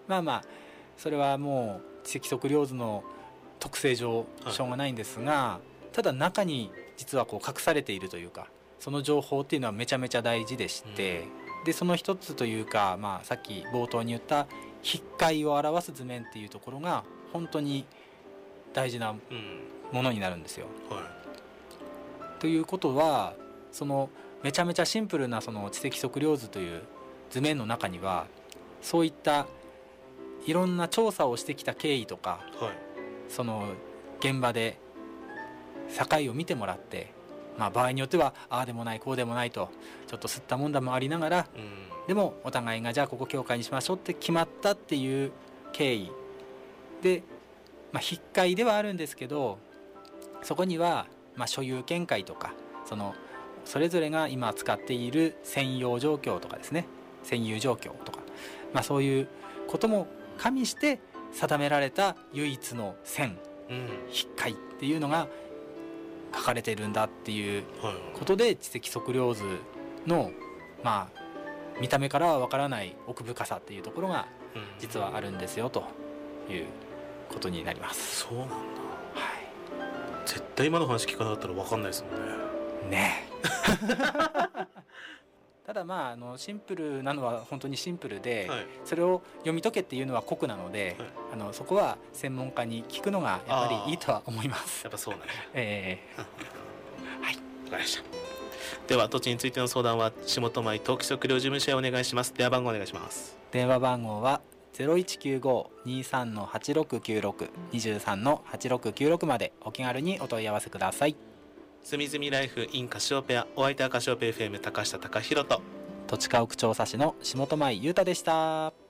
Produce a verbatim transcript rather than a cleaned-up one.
まあまあそれはもう知的測量図の特性上しょうがないんですが、はい、ただ中に実はこう隠されているというか、その情報っていうのはめちゃめちゃ大事でして、うん、でその一つというか、まあ、さっき冒頭に言った筆解を表す図面っていうところが本当に大事なものになるんですよ、うんはい、ということはそのめちゃめちゃシンプルなその知的測量図という図面の中にはそういったいろんな調査をしてきた経緯とか、はい、その現場で境を見てもらって、まあ、場合によってはああでもないこうでもないとちょっと吸ったもんだもありながら、うん、でもお互いがじゃあここ境界にしましょうって決まったっていう経緯で、まあ、筆解ではあるんですけど、そこにはまあ所有見解とかそのそれぞれが今使っている専用状況とかですね、占有状況とか、まあ、そういうことも加味して定められた唯一の線、うん、筆解っていうのが書かれてるんだっていうことで、知的測量図のまあ見た目からはわからない奥深さっていうところが実はあるんですよということになります。 そうなんだ、はい、絶対今の話聞かなかったらわかんないですもんね。 ねただまああのシンプルなのは本当にシンプルで、はい、それを読み解けっていうのは酷なので、はい、あのそこは専門家に聞くのがやっぱりいいとは思います。 やっぱそうなんですね。 えー、はい、わかりました。では土地についての相談は下戸前登記測量事務所へお願いします。電話番号お願いします。 電話番号は ゼロいちきゅうご にさん はちろくきゅうろく にさん はちろくきゅうろく までお気軽にお問い合わせください。 すみずみライフ in カシオペア、お相手はカシオペ エフエム 高下貴弘と土地家屋調査士の下戸前裕太でした。